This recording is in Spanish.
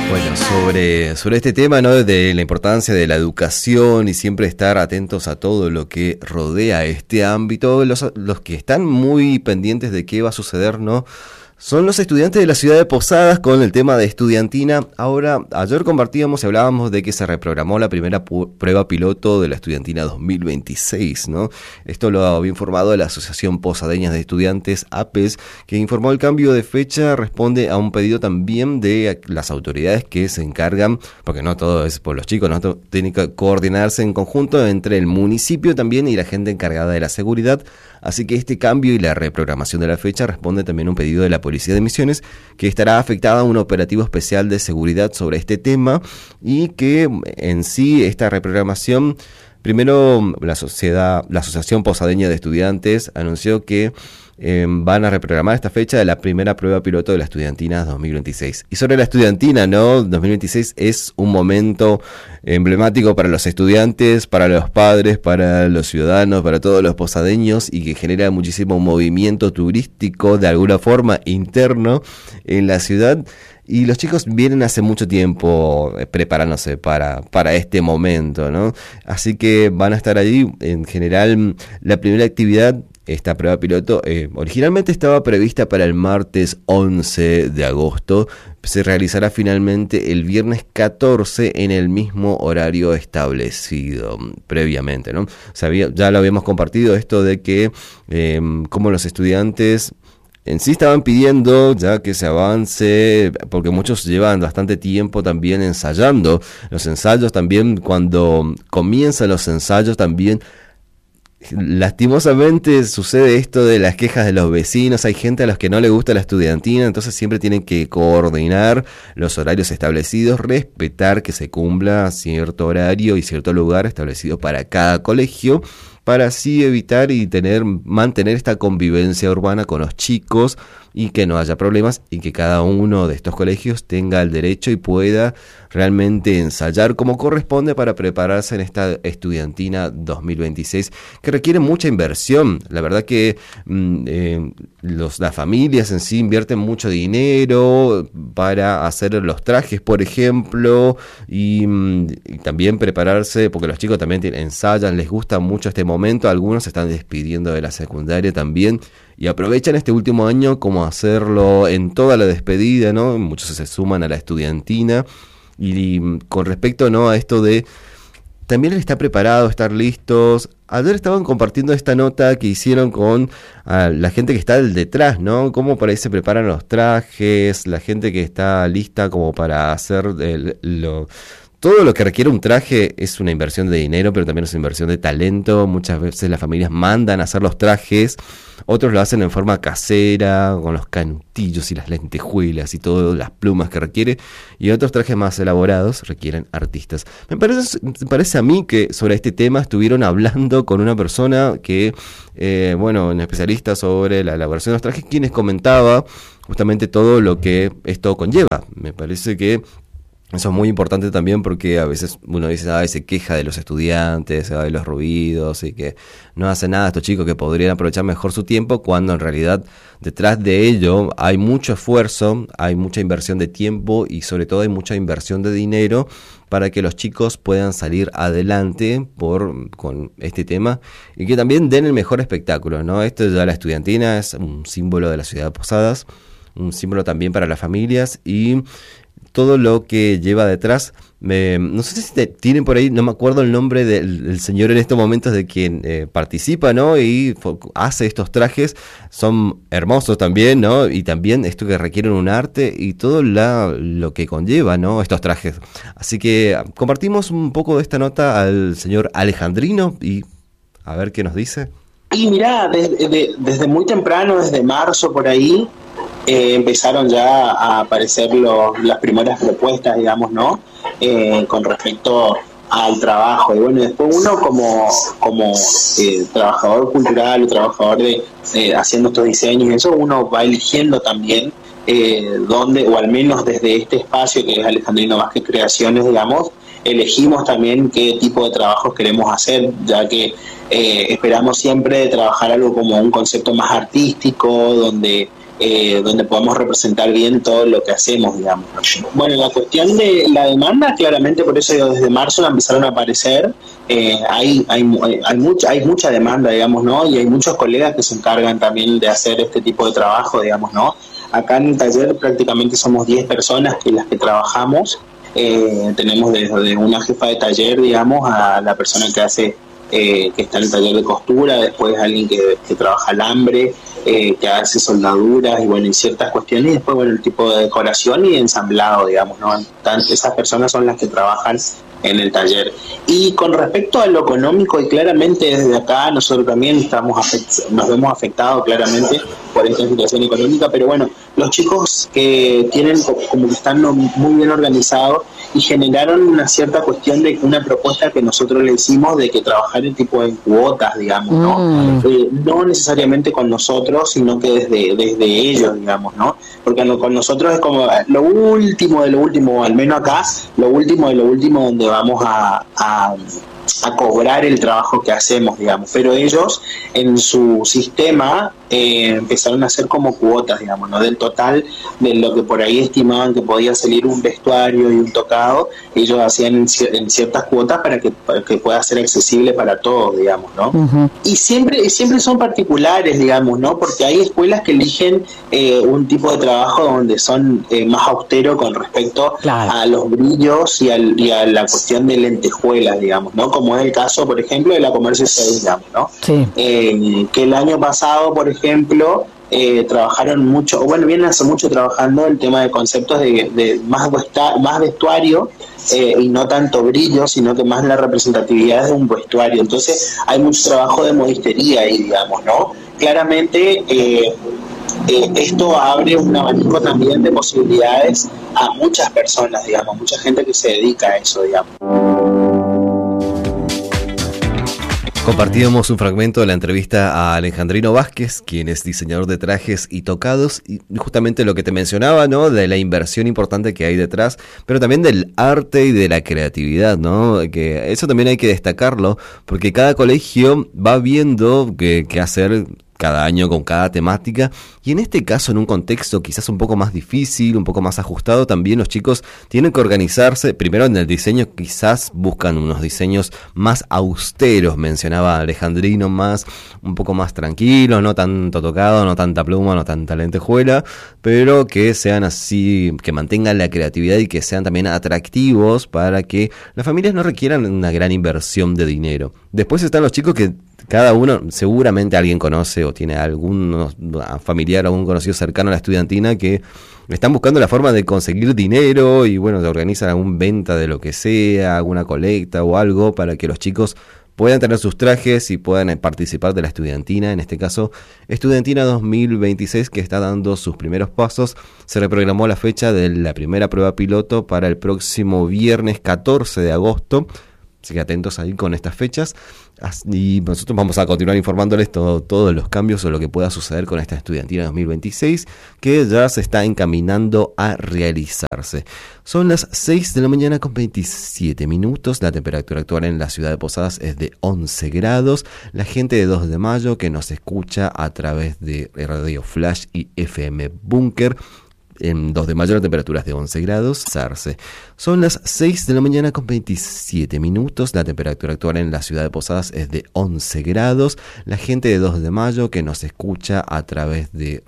Bueno, sobre este tema, ¿no? De la importancia de la educación y siempre estar atentos a todo lo que rodea este ámbito, los que están muy pendientes de qué va a suceder, ¿no? Son los estudiantes de la ciudad de Posadas con el tema de estudiantina. Ahora, ayer compartíamos y hablábamos de que se reprogramó la primera prueba piloto de la estudiantina 2026, ¿no? Esto lo había informado la Asociación Posadeña de Estudiantes, APES, que informó el cambio de fecha, responde a un pedido también de las autoridades que se encargan, porque no todo es por los chicos, ¿no? Tiene que coordinarse en conjunto entre el municipio también y la gente encargada de la seguridad. Así que este cambio y la reprogramación de la fecha responde también a un pedido de la Policía de Misiones, que estará afectada a un operativo especial de seguridad sobre este tema y que en sí esta reprogramación, primero la Asociación Posadeña de Estudiantes anunció que van a reprogramar esta fecha de la primera prueba piloto de la estudiantina 2026. Y sobre la estudiantina, ¿no? 2026 es un momento emblemático para los estudiantes, para los padres, para los ciudadanos, para todos los posadeños y que genera muchísimo movimiento turístico de alguna forma interno en la ciudad. Y los chicos vienen hace mucho tiempo preparándose para este momento, ¿no? Así que van a estar allí. En general, la primera actividad, esta prueba piloto, originalmente estaba prevista para el martes 11 de agosto. Se realizará finalmente el viernes 14 en el mismo horario establecido previamente, ¿no? Ya lo habíamos compartido esto de que como los estudiantes en sí estaban pidiendo ya que se avance, porque muchos llevan bastante tiempo también ensayando. Los ensayos también, cuando comienzan los ensayos también, lastimosamente sucede esto de las quejas de los vecinos. Hay gente a los que no le gusta la estudiantina, entonces siempre tienen que coordinar los horarios establecidos, respetar que se cumpla cierto horario y cierto lugar establecido para cada colegio, para así evitar y mantener esta convivencia urbana con los chicos y que no haya problemas y que cada uno de estos colegios tenga el derecho y pueda realmente ensayar como corresponde para prepararse en esta estudiantina 2026, que requiere mucha inversión. La verdad que las familias en sí invierten mucho dinero para hacer los trajes, por ejemplo, y también prepararse, porque los chicos también ensayan, les gusta mucho este momento. Algunos se están despidiendo de la secundaria también y aprovechan este último año como hacerlo en toda la despedida, ¿no? Muchos se suman a la estudiantina. Y con respecto, ¿no?, a esto de también está preparado, estar listos. Ayer estaban compartiendo esta nota que hicieron con la gente que está detrás, ¿no? Cómo por ahí se preparan los trajes, la gente que está lista como para hacer todo lo que requiere un traje. Es una inversión de dinero, pero también es una inversión de talento. Muchas veces las familias mandan a hacer los trajes, otros lo hacen en forma casera, con los canutillos y las lentejuelas y todas las plumas que requiere, y otros trajes más elaborados requieren artistas. Me parece a mí que sobre este tema estuvieron hablando con una persona que, un especialista sobre la elaboración de los trajes, quienes comentaba justamente todo lo que esto conlleva. Me parece que eso es muy importante también, porque a veces uno dice, se queja de los estudiantes, de los ruidos y que no hacen nada estos chicos que podrían aprovechar mejor su tiempo, cuando en realidad detrás de ello hay mucho esfuerzo, hay mucha inversión de tiempo y sobre todo hay mucha inversión de dinero para que los chicos puedan salir adelante con este tema y que también den el mejor espectáculo, ¿no? Esto ya, la estudiantina es un símbolo de la ciudad de Posadas, un símbolo también para las familias y todo lo que lleva detrás. No sé si tienen por ahí, no me acuerdo el nombre del señor en estos momentos de quien participa, ¿no? Y hace estos trajes, son hermosos también, ¿no? Y también esto que requieren un arte y todo lo que conlleva, ¿no?, estos trajes. Así que compartimos un poco de esta nota al señor Alejandrino y a ver qué nos dice. Y mirá, desde muy temprano, desde marzo por ahí, empezaron ya a aparecer las primeras propuestas, digamos, ¿no? Con respecto al trabajo. Y bueno, después uno como trabajador cultural o trabajador haciendo estos diseños, eso uno va eligiendo también dónde, o al menos desde este espacio que es Alejandrino Vázquez Creaciones, digamos, elegimos también qué tipo de trabajos queremos hacer, ya que esperamos siempre trabajar algo como un concepto más artístico, donde donde podamos representar bien todo lo que hacemos, digamos. Bueno, la cuestión de la demanda, claramente por eso desde marzo empezaron a aparecer, hay mucha demanda, digamos, ¿no? Y hay muchos colegas que se encargan también de hacer este tipo de trabajo, digamos, ¿no? Acá en el taller prácticamente somos 10 personas las que trabajamos. Tenemos desde una jefa de taller, digamos, a la persona que hace que está en el taller de costura, después alguien que trabaja alambre, que hace soldaduras y bueno, y ciertas cuestiones, y después bueno, el tipo de decoración y ensamblado, digamos, ¿no? Esas personas son las que trabajan en el taller. Y con respecto a lo económico, y claramente desde acá nosotros también nos vemos afectados claramente por esta situación económica, pero bueno, los chicos que tienen como que están muy bien organizados y generaron una cierta cuestión de una propuesta que nosotros le hicimos de que trabajar en tipo en cuotas, digamos, ¿no? No necesariamente con nosotros, sino que desde ellos, digamos, ¿no? Porque con nosotros es como lo último de lo último, al menos acá, lo último de lo último donde vamos a cobrar el trabajo que hacemos, digamos, pero ellos en su sistema empezaron a hacer como cuotas, digamos, ¿no? Del total de lo que por ahí estimaban que podía salir un vestuario y un tocado, ellos hacían en ciertas cuotas para que pueda ser accesible para todos, digamos, ¿no? Uh-huh. Y siempre son particulares, digamos, ¿no? Porque hay escuelas que eligen un tipo de trabajo donde son más austeros con respecto a los brillos y a la cuestión de lentejuelas, digamos, ¿no? Como es el caso, por ejemplo, de la Comercio 6, digamos, ¿no? Sí. Que el año pasado, por ejemplo, trabajaron mucho, bueno, vienen hace mucho trabajando el tema de conceptos de más vestuario y no tanto brillo, sino que más la representatividad de un vestuario. Entonces hay mucho trabajo de modistería ahí, digamos, ¿no? Claramente esto abre un abanico también de posibilidades a muchas personas, digamos, mucha gente que se dedica a eso, digamos. Compartíamos un fragmento de la entrevista a Alejandrino Vázquez, quien es diseñador de trajes y tocados, y justamente lo que te mencionaba, ¿no? De la inversión importante que hay detrás, pero también del arte y de la creatividad, ¿no? Que eso también hay que destacarlo, porque cada colegio va viendo qué hacer cada año con cada temática, y en este caso en un contexto quizás un poco más difícil, un poco más ajustado, también los chicos tienen que organizarse. Primero en el diseño quizás buscan unos diseños más austeros, mencionaba Alejandrino, un poco más tranquilos, no tanto tocado, no tanta pluma, no tanta lentejuela, pero que sean así, que mantengan la creatividad y que sean también atractivos para que las familias no requieran una gran inversión de dinero. Después están los chicos que cada uno, seguramente alguien conoce o tiene algún familiar o algún conocido cercano a la estudiantina que están buscando la forma de conseguir dinero y bueno, se organizan alguna venta de lo que sea, alguna colecta o algo para que los chicos puedan tener sus trajes y puedan participar de la estudiantina, en este caso Estudiantina 2026, que está dando sus primeros pasos. Se reprogramó la fecha de la primera prueba piloto para el próximo viernes 14 de agosto. Así que atentos ahí con estas fechas. Y nosotros vamos a continuar informándoles todos los cambios o lo que pueda suceder con esta Estudiantina 2026, que ya se está encaminando a realizarse. Son las 6 de la mañana con 27 minutos. La temperatura actual en la ciudad de Posadas es de 11 grados. La gente de 2 de mayo que nos escucha a través de Radio Flash y FM Búnker. En 2 de mayo la temperatura es de 11 grados. Sarce. Son las 6 de la mañana con 27 minutos. La temperatura actual en la ciudad de Posadas es de 11 grados. La gente de 2 de mayo que nos escucha a través de